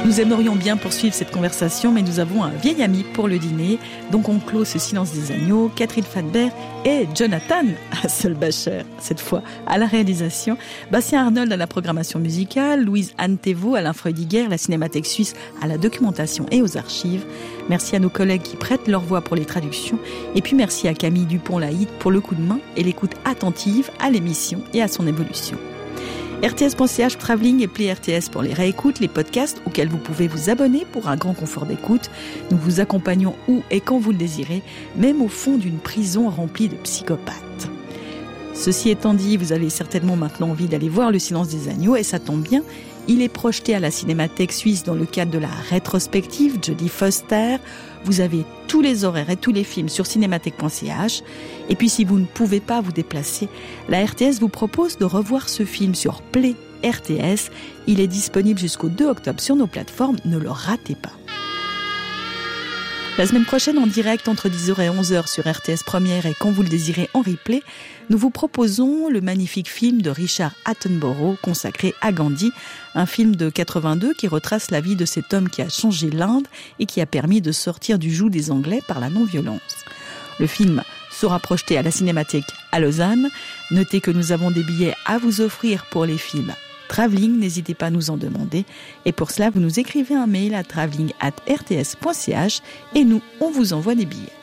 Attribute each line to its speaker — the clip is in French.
Speaker 1: Nous aimerions bien poursuivre cette conversation, mais nous avons un vieil ami pour le dîner. Donc on clôt ce silence des agneaux. Catherine Fadbert et Jonathan Hasselbacher, cette fois à la réalisation. Bastien Arnold à la programmation musicale. Louise Anne Thévaux à l'Infreudiger, la Cinémathèque suisse à la documentation et aux archives. Merci à nos collègues qui prêtent leur voix pour les traductions. Et puis merci à Camille Dupont-Laïc pour le coup de main et l'écoute attentive à l'émission et à son évolution. RTS.ch Travelling et Play RTS pour les réécoutes, les podcasts auxquels vous pouvez vous abonner pour un grand confort d'écoute. Nous vous accompagnons où et quand vous le désirez, même au fond d'une prison remplie de psychopathes. Ceci étant dit, vous avez certainement maintenant envie d'aller voir Le Silence des agneaux et ça tombe bien. Il est projeté à la Cinémathèque suisse dans le cadre de la rétrospective Jodie Foster. Vous avez tous les horaires et tous les films sur cinémathèque.ch. Et puis si vous ne pouvez pas vous déplacer, la RTS vous propose de revoir ce film sur Play RTS. Il est disponible jusqu'au 2 octobre sur nos plateformes, ne le ratez pas. La semaine prochaine, en direct entre 10h et 11h sur RTS Première et quand vous le désirez en replay, nous vous proposons le magnifique film de Richard Attenborough consacré à Gandhi, un film de 82 qui retrace la vie de cet homme qui a changé l'Inde et qui a permis de sortir du joug des Anglais par la non-violence. Le film sera projeté à la Cinémathèque à Lausanne. Notez que nous avons des billets à vous offrir pour les films Travelling, n'hésitez pas à nous en demander. Et pour cela, vous nous écrivez un mail à travelling@rts.ch et nous, on vous envoie des billets.